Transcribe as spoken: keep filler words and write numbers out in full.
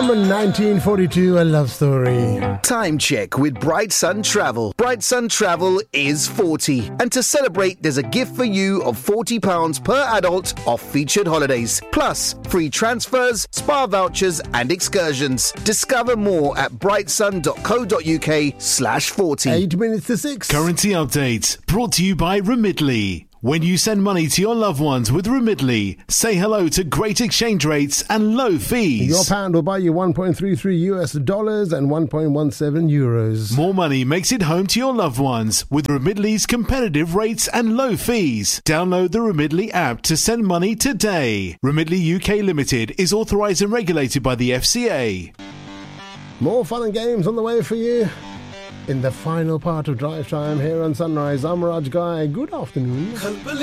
From nineteen forty-two, a love story. Time check with Bright Sun Travel. Bright Sun Travel is forty. And to celebrate, there's a gift for you of forty pounds per adult off featured holidays. Plus, free transfers, spa vouchers and excursions. Discover more at brightsun.co.uk slash 40. Eight minutes to six. Currency update brought to you by Remitly. When you send money to your loved ones with Remitly, say hello to great exchange rates and low fees. Your pound will buy you one point three three U S dollars and one point one seven euros. More money makes it home to your loved ones with Remitly's competitive rates and low fees. Download the Remitly app to send money today. Remitly U K Limited is authorised and regulated by the F C A. More fun and games on the way for you in the final part of Drive Time here on Sunrise. I'm Raj Guy. Good afternoon.